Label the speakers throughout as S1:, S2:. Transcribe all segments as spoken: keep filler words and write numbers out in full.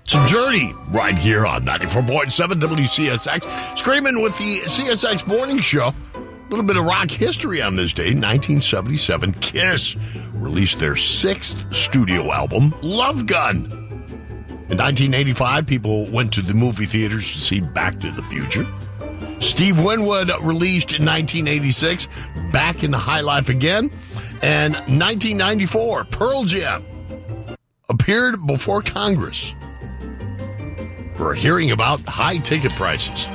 S1: It's a journey right here on ninety-four point seven W C S X. Screaming with the C S X Morning Show. A little bit of rock history on this day. nineteen seventy-seven, Kiss released their sixth studio album, Love Gun. In nineteen eighty-five, people went to the movie theaters to see Back to the Future. Steve Winwood released in nineteen eighty-six, Back in the High Life Again. And nineteen ninety-four, Pearl Jam appeared before Congress for a hearing about high ticket prices.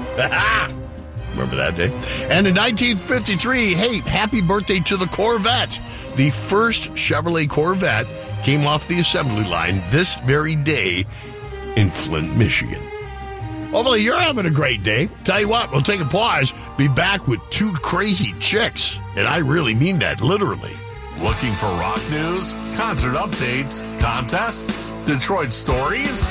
S1: Remember that day? And in nineteen fifty-three, hey, happy birthday to the Corvette. The first Chevrolet Corvette came off the assembly line this very day in Flint, Michigan. Hopefully you're having a great day. Tell you what, we'll take a pause, be back with two crazy chicks. And I really mean that literally.
S2: Looking for rock news, concert updates, contests, Detroit stories?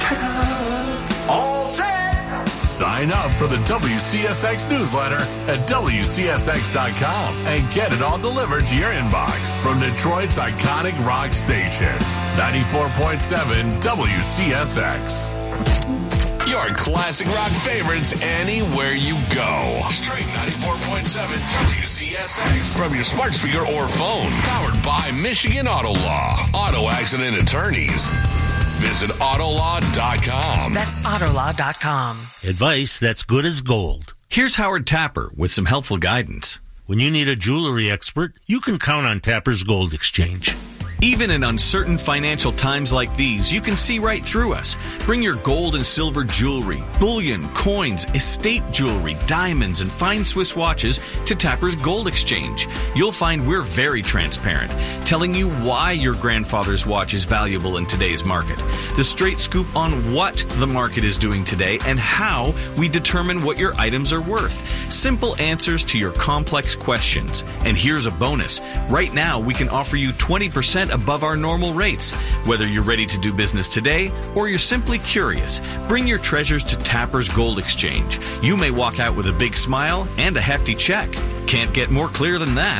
S2: All set! Sign up for the W C S X newsletter at W C S X dot com and get it all delivered to your inbox from Detroit's iconic rock station, ninety-four point seven W C S X. Your classic rock favorites anywhere you go. Stream ninety-four point seven W C S X from your smart speaker or phone. Powered by Michigan Auto Law. Auto accident attorneys. Visit auto law dot com.
S3: That's auto law dot com.
S4: Advice that's good as gold.
S5: Here's Howard Tapper with some helpful guidance.
S4: When you need a jewelry expert, you can count on Tapper's Gold Exchange.
S5: Even in uncertain financial times like these, you can see right through us. Bring your gold and silver jewelry, bullion, coins, estate jewelry, diamonds, and fine Swiss watches to Tapper's Gold Exchange. You'll find we're very transparent, telling you why your grandfather's watch is valuable in today's market, the straight scoop on what the market is doing today, and how we determine what your items are worth. Simple answers to your complex questions. And here's a bonus. Right now, we can offer you twenty percent above our normal rates. Whether you're ready to do business today or you're simply curious, bring your treasures to Tapper's Gold Exchange. You may walk out with a big smile and a hefty check. Can't get more clear than that.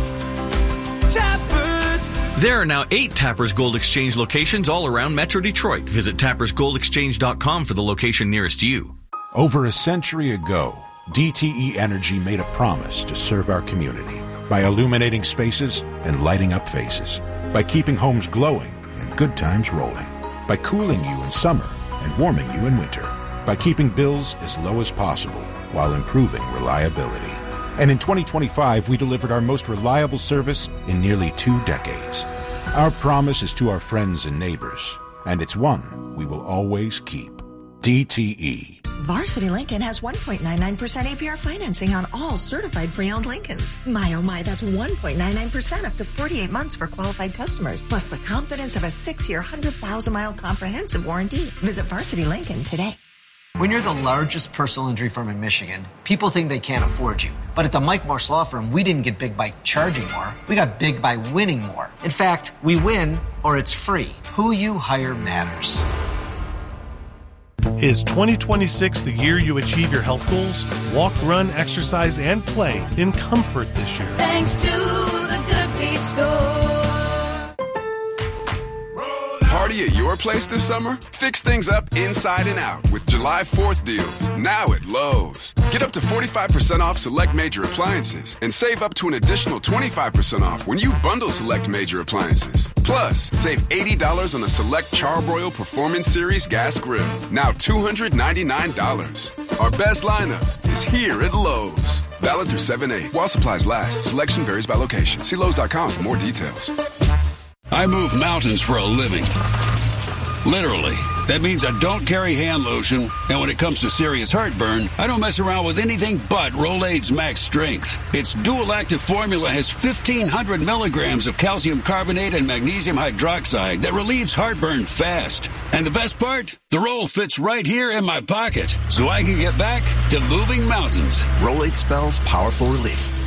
S5: Tappers! There are now eight Tappers Gold Exchange locations all around Metro Detroit. Visit tappers gold exchange dot com for the location nearest you.
S6: Over a century ago, D T E Energy made a promise to serve our community by illuminating spaces and lighting up faces, by keeping homes glowing and good times rolling, by cooling you in summer and warming you in winter, by keeping bills as low as possible while improving reliability. And in twenty twenty-five, we delivered our most reliable service in nearly two decades. Our promise is to our friends and neighbors, and it's one we will always keep. D T E.
S3: Varsity Lincoln has one point nine nine percent A P R financing on all certified pre-owned Lincolns. My oh my, that's one point nine nine percent up to forty-eight months for qualified customers, plus the confidence of a six-year, one hundred thousand mile comprehensive warranty. Visit Varsity Lincoln today.
S7: When you're the largest personal injury firm in Michigan, people think they can't afford you. But at the Mike Morse Law Firm, we didn't get big by charging more. We got big by winning more. In fact, we win or it's free. Who you hire matters.
S8: Is twenty twenty-six the year you achieve your health goals? Walk, run, exercise, and play in comfort this year.
S9: Thanks to the Good Feet Store.
S10: Party at your place this summer? Fix things up inside and out with July fourth deals, now at Lowe's. Get up to forty-five percent off select major appliances and save up to an additional twenty-five percent off when you bundle select major appliances. Plus, save eighty dollars on a select Charbroil Performance Series gas grill, now two hundred ninety-nine dollars. Our best lineup is here at Lowe's. Valid through seven eight. While supplies last, selection varies by location. See Lowe's dot com for more details.
S11: I move mountains for a living. Literally. That means I don't carry hand lotion, and when it comes to serious heartburn, I don't mess around with anything but Rolaids Max Strength. Its dual-active formula has fifteen hundred milligrams of calcium carbonate and magnesium hydroxide that relieves heartburn fast. And the best part? The roll fits right here in my pocket, so I can get back to moving mountains.
S12: Rolaids spells powerful relief.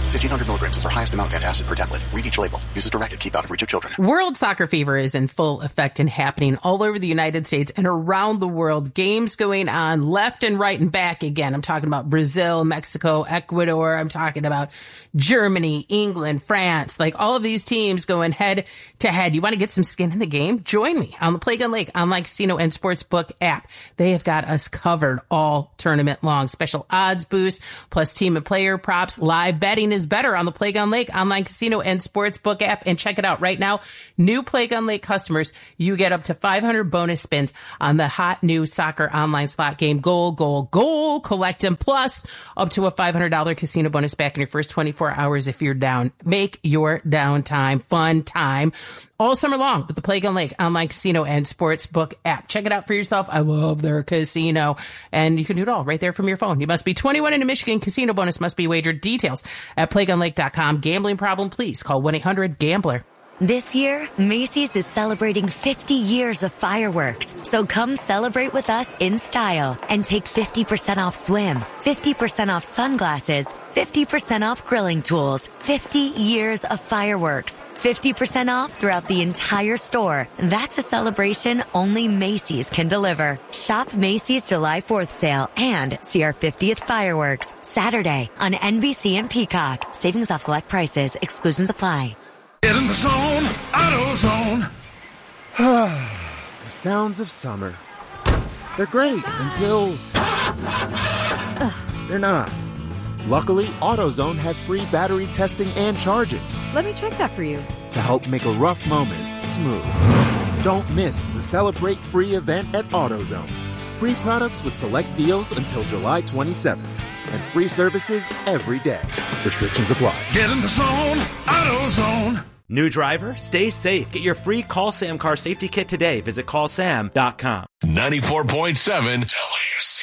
S12: fifteen hundred milligrams is our highest amount of antacid per tablet. Read each label. Use as directed. Keep out of reach of children.
S13: World soccer fever is in full effect and happening all over the United States and around the world. Games going on left and right and back again. I'm talking about Brazil, Mexico, Ecuador. I'm talking about Germany, England, France. Like all of these teams going head to head. You want to get some skin in the game? Join me on the Play Gun Lake online casino and sportsbook app. They have got us covered all tournament long. Special odds boost plus team and player props. Live betting is better on the Play Gun Lake online casino and sportsbook app. And check it out right now. New Play Gun Lake customers, you get up to five hundred bonus spins on the hot new soccer online slot game. Goal, goal, goal. Collect them. Plus up to a five hundred dollars casino bonus back in your first twenty-four hours if you're down. Make your downtime fun time all summer long with the Play Gun Lake online casino and sportsbook app. Check it out for yourself. I love their casino. And you can do it all right there from your phone. You must be twenty-one and in Michigan. Casino bonus must be wagered. Details at play gun lake dot com. Gambling problem, please call one eight hundred gambler.
S14: This year, Macy's is celebrating fifty years of fireworks. So come celebrate with us in style and take fifty percent off swim, fifty percent off sunglasses, fifty percent off grilling tools, fifty years of fireworks, fifty percent off throughout the entire store. That's a celebration only Macy's can deliver. Shop Macy's July fourth sale and see our fiftieth fireworks Saturday on N B C and Peacock. Savings off select prices. Exclusions apply.
S15: Get in the zone, AutoZone.
S16: The sounds of summer. They're great until they're not. Luckily, AutoZone has free battery testing and charging.
S17: Let me check that for you.
S16: To help make a rough moment smooth. Don't miss the Celebrate Free event at AutoZone. Free products with select deals until July twenty-seventh. And free services every day. Restrictions apply.
S15: Get in the zone, AutoZone.
S18: New driver? Stay safe. Get your free Call Sam car safety kit today. Visit call sam dot com.
S2: ninety-four point seven
S15: W C